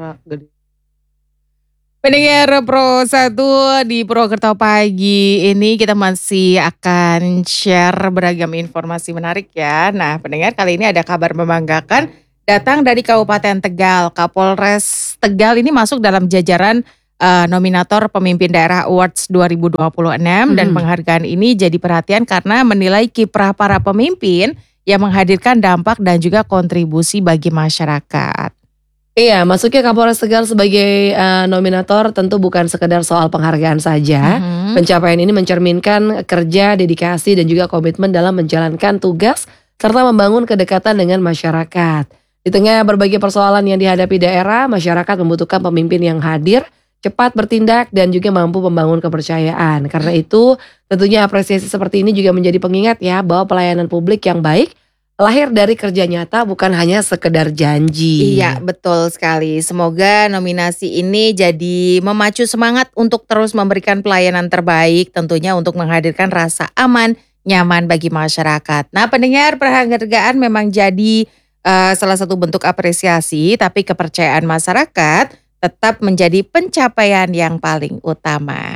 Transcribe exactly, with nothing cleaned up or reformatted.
suara gede. Pendengar Pro satu di Purwokerto pagi ini kita masih akan share beragam informasi menarik ya. Nah pendengar, kali ini ada kabar membanggakan datang dari Kabupaten Tegal. Kapolres Tegal ini masuk dalam jajaran uh, nominator Pemimpin Daerah Awards dua ribu dua puluh enam dan Mhm. penghargaan ini jadi perhatian karena menilai kiprah para pemimpin yang menghadirkan dampak dan juga kontribusi bagi masyarakat. Iya, masuknya Kapolres Tegal sebagai eee, nominator tentu bukan sekedar soal penghargaan saja. Mhm. Pencapaian ini mencerminkan kerja, dedikasi, dan juga komitmen dalam menjalankan tugas serta membangun kedekatan dengan masyarakat. Di tengah berbagai persoalan yang dihadapi daerah, masyarakat membutuhkan pemimpin yang hadir, cepat bertindak, dan juga mampu membangun kepercayaan. Karena itu, tentunya apresiasi seperti ini juga menjadi pengingat ya bahwa pelayanan publik yang baik lahir dari kerja nyata, bukan hanya sekedar janji. Iya, betul sekali. Semoga nominasi ini jadi memacu semangat untuk terus memberikan pelayanan terbaik, tentunya untuk menghadirkan rasa aman, nyaman bagi masyarakat. Nah, pendengar, penghargaan memang jadi eh, salah satu bentuk apresiasi, tapi kepercayaan masyarakat tetap menjadi pencapaian yang paling utama.